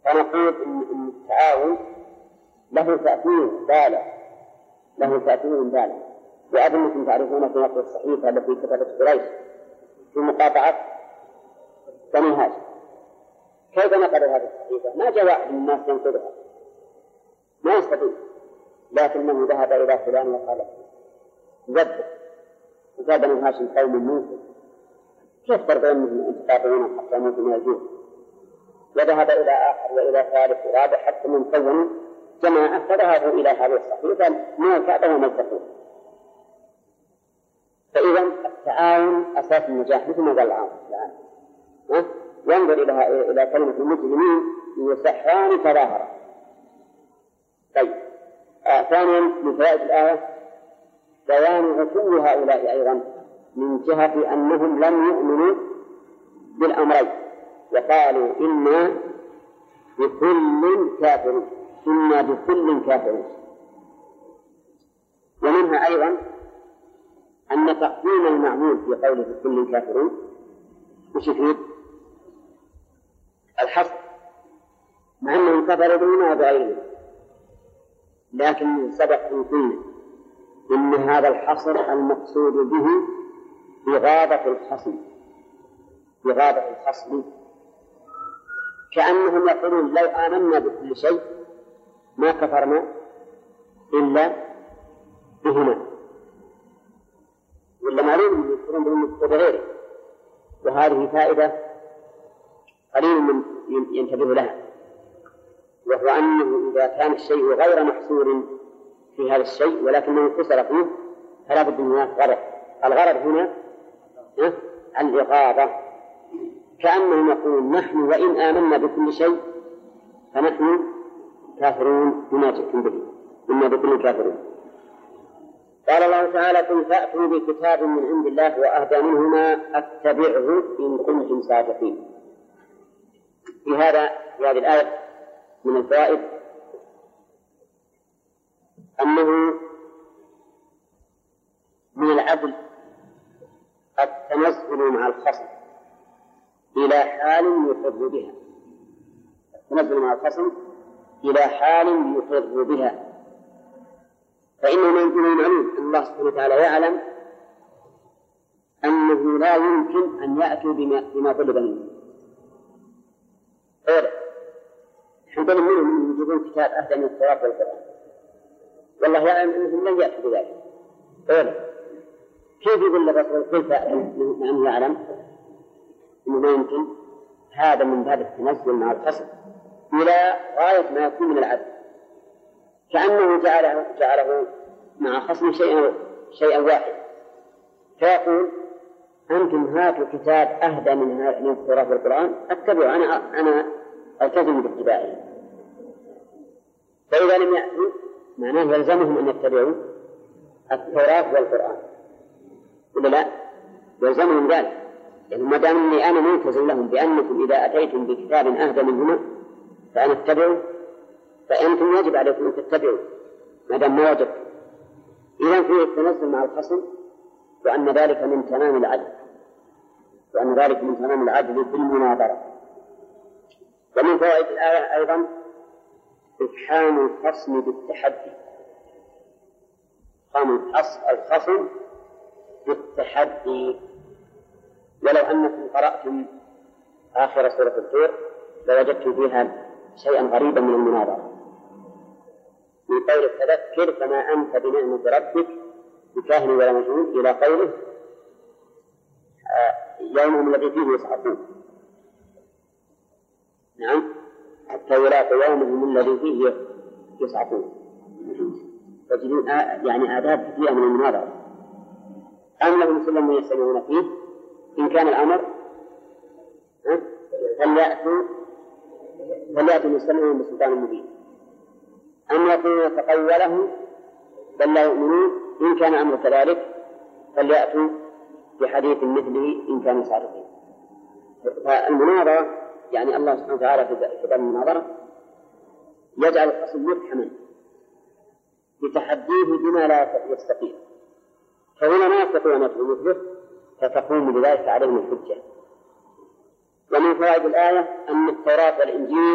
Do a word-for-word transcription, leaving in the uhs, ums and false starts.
فنقول إن التعاون له تأثير بالغ له تأثير بالغ وأظنكم تعرفون في نقل الصحيفة التي كتبت قريش في مقاطعة بني هاشم. كيف نقلوا هذه الصحيفة؟ ما جاء واحد من الناس ينقلها، ما يستطيع، لكنه ذهب إلى فلان وقال زبط وقال بني هاشم قوم منكم، كيف ترضون أن تقاطعون حتى موت من الجوع؟ وذهب إلى آخر وإلى ثالث ورابع حتى من كونوا جماعة فذهبوا إلى هذه الصحيفة من الكعبة ومزقوها. فإذا التعاون أساس النجاح مثل ما قال العام الآن. ينظر إلى إلى كلمة المسلمين يسحران تظاهرا. طيب آه ثانيا من فوائد الآية بيان عتو هؤلاء أيضا من جهة أنهم لم يؤمنوا بالأمرين وقالوا إنا بكل كافرون إنا بكل كافرون. ومنها أيضا أن تقديم المعمول في قوله بكل كافرون وش يفيد؟ الحصر، مع أنهم كفروا بما بغيره، لكن سبق أن قلنا إن هذا الحصر المقصود به إغاظة الخصم إغاظة الخصم كأنهم يقولون لو آمنا بكل شيء ما كفرنا إلا بهما، ولا معلوم يذكرون بهم بغيره. وهذه فائدة قليل من ينتبه لها، وهو أنه إذا كان الشيء غير محصور في هذا الشيء ولكنه انكسر فيه فلا بد من غرض. الغرض هنا الإغاظة، كأنهم يقولون نحن وإن آمنا بكل شيء فنحن كافرون بما جئتم به إنا بكل كافرون. قال الله تعالى قل فأتوا بكتاب من عند الله وأهدى منهما أتبعه إن كنتم صادقين. في هذا في هذه الآية من الفوائد أنه من العدل التنزل مع الخصم إلى حال يقر بها التنزل مع الخصم إلى حال يقر بها، فإنه من المعلوم أن الله سبحانه وتعالى يعلم أنه لا يمكن أن يأتوا بما, بما طلب منه. غير حينئذ منهم أن يجيبون كتاب أهدى من التوراة والقرآن، والله يعلم أنهم لن يأتوا بذلك. غير كيف يقول الرسول كيف أنه يعلم أنه ما يمكن؟ هذا من باب التنزل مع الخصم إلى غاية ما يكون من العدل، كأنه جعله, جعله مع خصم شيئا شيئا واحد، فيقول أنتم هاتوا كتاب أهدى من التوراة والقرآن أتبعوا، أنا أنا ألتزم باتباعه. فإذا لم يأتوا معناه يلزمهم أن يتبعوا التوراة والقرآن، ولا لا؟ يلزمهم ذلك، يعني ما دام أني أنا ملتزم لهم بأنكم إذا أتيتم بكتاب أهدى منهما فأنا أتبعه، فأنتم يجب عليكم أن تتبعوا ما دام ما وجدتم. إذا فيه التنزل مع الخصم، وأن ذلك من تمام العدل، وأن ذلك من تمام العدل بالمناظرة. ومن فوائد الآية أيضا إفحام الخصم بالتحدي، إفحام الخصم بالتحدي. ولو أنكم قرأتم آخر سورة الطور لوجدتم فيها شيئا غريبا من المناظرة، من قول تذكر فما أنت بنعمة ربك بكاهن ولا مجنون إلى قوله يومهم الذي فيه يصعقون. نعم، حتى يلاقوا يومهم الذي فيه يصعقون. تجدون يعني آداب كثيرة من المناظرة. أم لهم سلم يستمعون فيه إن كان الأمر فليأتوا فليأتوا يستمعون بسلطان مبين، أم يقولون تقوله بل لا يؤمنون إن كان أمر كذلك فليأتوا بحديث مثله إن كانوا صادقين. فالمناظرة يعني الله سبحانه وتعالى في باب المناظرة يجعل الخصم مفحما بتحديه بما لا يستطيع، فهنا ما يستطيع أن يطلب مثله فتقوم بذلك عليهم الحجة. ومن فوائد الآية أن التوراة والإنجيل